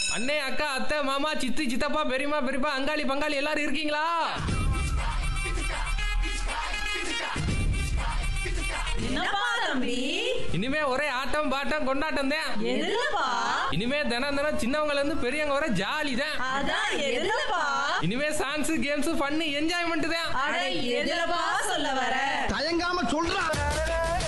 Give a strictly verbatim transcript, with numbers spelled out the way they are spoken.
அண்ணே, அக்கா, அத்தை, மாமா, சித்தி, சித்தப்பா, பெரியம்மா, பெரியப்பா, அங்காளி பங்காளி எல்லாரும் இருக்கீங்களா? இனிமே ஒரே ஆட்டம் பாட்டம் கொண்டாட்டம் தான். இனிமே தினம் தினம் சின்னவங்க இருந்து பெரியவங்க வர ஜாலி தான். இனிமே சாங்ஸ் கேம்ஸ் பண்ணி என்ஜாய்மெண்ட் தான். சொல்ல வர தயங்காம சொல்ற.